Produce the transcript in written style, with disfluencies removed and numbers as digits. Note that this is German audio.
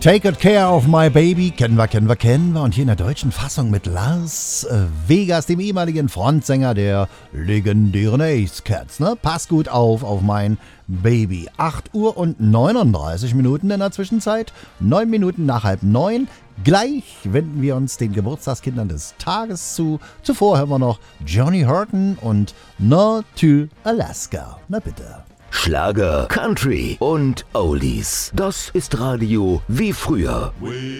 Take Good Care of My Baby, kennen wir. Und hier in der deutschen Fassung mit Lars Vegas, dem ehemaligen Frontsänger der legendären Ace Cats. Ne? Pass gut auf mein Baby. 8 Uhr und 39 Minuten in der Zwischenzeit, 9 Minuten nach 8:30. Gleich wenden wir uns den Geburtstagskindern des Tages zu. Zuvor hören wir noch Johnny Horton und No to Alaska. Na bitte. Schlager, Country und Oldies. Das ist Radio wie früher.